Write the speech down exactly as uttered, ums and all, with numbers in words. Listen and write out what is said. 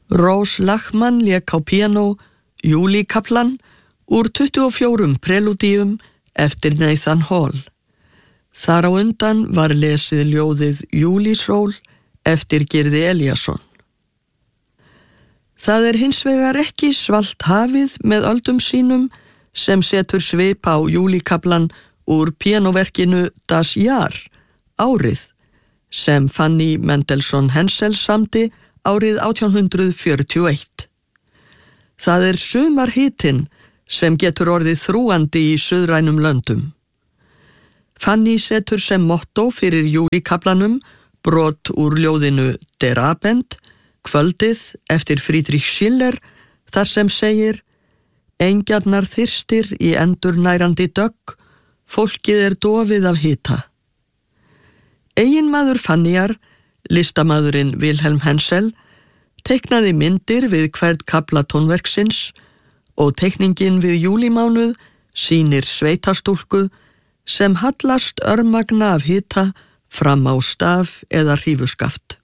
Rose Lachmann lék á píanó Júlíkaflan úr tuttugu og fjórum prelúdíum eftir Nathan Hall. Þar á undan var lesið ljóðið Júlísról eftir Gyrði Elíasson. Það er hins vegar ekki svalt hafið með öldum sínum sem setur svip á Júlíkaflan úr píanóverkinu Das Jahr, árið, sem Fanny Mendelssohn Hensel samdi árið átján hundrað fjörutíu og eitt. Það er sumarhitinn sem getur orðið þrúandi í suðrænum löndum. Fanny setur sem motto fyrir Júlíkaflanum brot úr ljóðinu Der Abend, kvöldið eftir Friedrich Schiller, þar sem segir: Engjarnar þyrstir í endurnærandi dögg, fólkið er dofið af hita. Eiginmaður Fannyar, listamaðurinn Wilhelm Hensel, teiknaði myndir við hvern kafla tónverksins og teikningin við júlímánuð sýnir sveitastúlku sem hallast örmagna af hita fram á staf eða hrífuskaft.